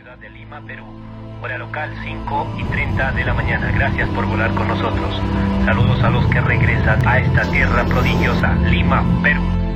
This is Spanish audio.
ciudad de Lima, Perú. Hora local 5:30 de la mañana. Gracias por volar con nosotros. Saludos a los que regresan a esta tierra prodigiosa, Lima, Perú.